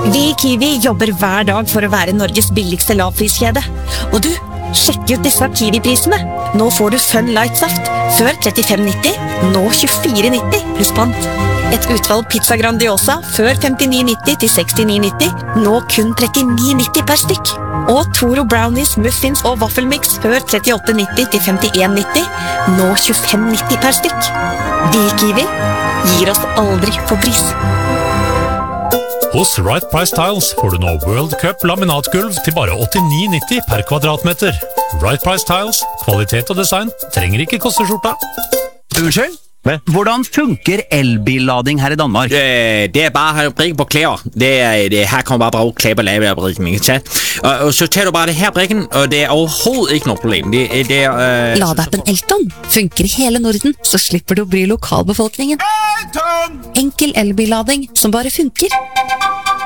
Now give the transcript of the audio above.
Vi i Kiwi jobber hver dag for å være Norges billigste lavpriskjede. Og du, sjekk ut disse Kiwi-prisene. Nå får du Fun Light-saft, før 35,90, nå 24,90 pluss pant. Et utvalg pizza Grandiosa, før 59,90 til 69,90, nå kun 39,90 per stykk. Og Toro Brownies, Muffins og Waffelmix, før 38,90 til 51,90, nå 25,90 per stykk. Vi i Kiwi gir oss aldri på pris. Hos Right Price Tiles får du nå World Cup laminatgulv til bare 89,90 per kvadratmeter. Right Price Tiles, kvalitet og design, trenger ikke koste skjorta. Unnskyld? Hvordan funker elbillading her i Danmark? Det bare brikke på klær. Her kan man bare bruge klær på lavebrikken, ikke sant? Og så tager du bare det her brikken, og det overhovedet ikke noe problem. Ladeappen Elton funker i hele Norden, så slipper du å bry lokalbefolkningen. Enkel elbillading som bare funker.